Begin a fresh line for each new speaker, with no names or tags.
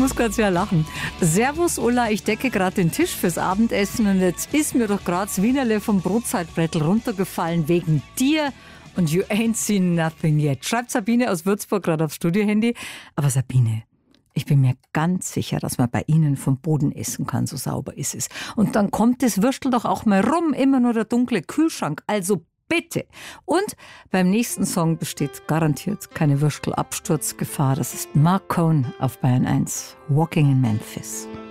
muss gerade sehr lachen. Servus Ulla, ich decke gerade den Tisch fürs Abendessen und jetzt ist mir doch gerade das Wienerle vom Brotzeitbrettel runtergefallen wegen dir und you ain't seen nothing yet. Schreibt Sabine aus Würzburg gerade aufs Studiohandy. Aber Sabine, ich bin mir ganz sicher, dass man bei Ihnen vom Boden essen kann, so sauber ist es. Und dann kommt das Würstel doch auch mal rum, immer nur der dunkle Kühlschrank. Also bitte. Und beim nächsten Song besteht garantiert keine Würstelabsturzgefahr. Das ist Mark Cohn auf Bayern 1, Walking in Memphis.